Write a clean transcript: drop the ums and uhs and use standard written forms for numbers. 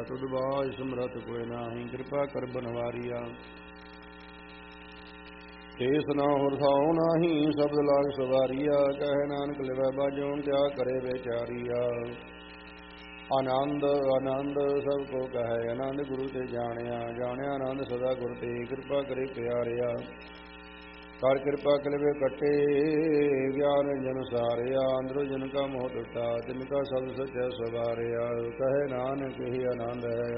ਤੁਧ ਬਾਝ ਸਮਰਥ ਕੋਇ ਨਾਹੀ, ਕਿਰਪਾ ਕਰ ਬਨਵਾਰੀਆ। ਕੇਸ ਨਾ ਹੋਰ ਥਾਉ ਨਾਹੀ, ਸ਼ਬਦ ਲਾਗ ਸਵਾਰੀਆ। ਕਹੈ ਨਾਨਕ ਲਿਵੈ ਬਾਝੋਂ, ਤਿਆਗ ਕਰੇ ਵਿਚਾਰੀਆ। ਆਨੰਦ ਆਨੰਦ ਸਭ ਕੋ ਕਹੈ, ਆਨੰਦ ਗੁਰੂ ਤੇ ਜਾਣਿਆ। ਜਾਣਿਆ ਆਨੰਦ ਸਦਾ ਗੁਰ ਤੇ, ਕਿਰਪਾ ਕਰੇ ਪਿਆਰਿਆ। ਕਰ ਕਿਰਪਾ ਕਲਿਵੇ ਕੱਟੇ, ਗਿਆਨ ਜਨ ਸਾਰਿਆ। ਅੰਦਰੋ ਜਨ ਕਾ ਮੋਹ ਟੁਟਾ, ਤਿਨ ਕਾ ਸ਼ਬਦ ਸਚੈ ਸਵਾਰਿਆ। ਕਹੈ ਨਾਨਕ ਇਹੀ ਆਨੰਦ ਹੈ,